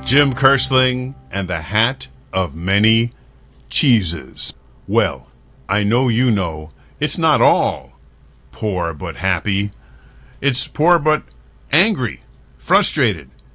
Jim Kersling and the Hat of Many Cheeses. Well, I know you know it's not all poor but happy. It's poor but angry, frustrated,